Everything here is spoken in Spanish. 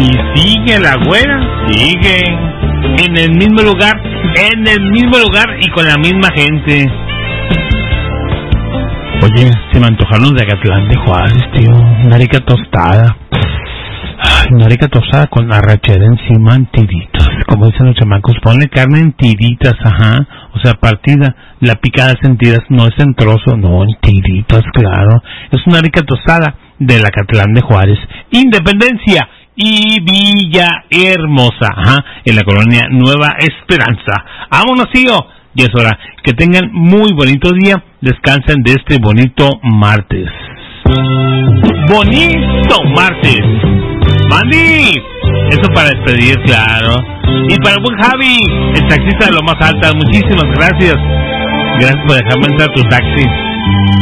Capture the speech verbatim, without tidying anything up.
Y sigue la güera, sigue en el mismo lugar, en el mismo lugar y con la misma gente. Oye, se me antojaron los de Acatlán de Juárez, tío. Una rica tostada. Ay, una rica tostada con arrachera encima en tiritas. Como dicen los chamacos, ponle carne en tiritas, ajá. O sea, partida. La picada es en tiras, no es en trozo, no, en tiritas, claro. Es una rica tostada del Acatlán de Juárez. Independencia y Villahermosa, ajá, en la colonia Nueva Esperanza. ¡Vámonos, tío! Ya es hora. Que tengan muy bonito día. Descansen de este bonito martes. ¡Bonito martes! ¡Mandy! Eso para despedir, claro. Y para el buen Javi, el taxista de lo más alta. Muchísimas gracias. Gracias por dejarme entrar a tu taxi.